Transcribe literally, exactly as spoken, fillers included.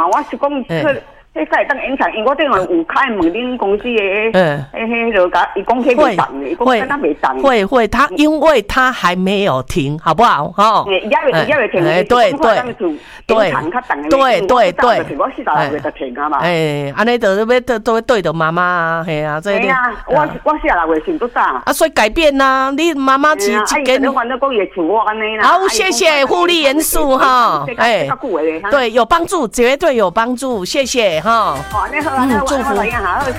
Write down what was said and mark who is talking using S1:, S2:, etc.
S1: 啊，我是讲这。迄个当延长，因为我顶下有开问恁公司的，嗯，迄迄就甲伊讲起袂当的，伊讲敢若袂当。
S2: 会会，他因为他还没有停，好不好？哈。
S1: 也也也停，
S2: 哎，对对对对对对。
S1: 我四十六岁就停啊嘛。
S2: 哎，安尼就要都都会对着妈妈，系啊，这。
S1: 系啊，我我四十六岁想都早。
S2: 啊，所以改变呐，你妈妈只只给你。
S1: 反正讲也像我安尼啦。
S2: 好，谢谢护理元素哈，哎，对，有帮助，绝对有帮助，谢谢哈。
S1: 哦，你好，嗯，祝福。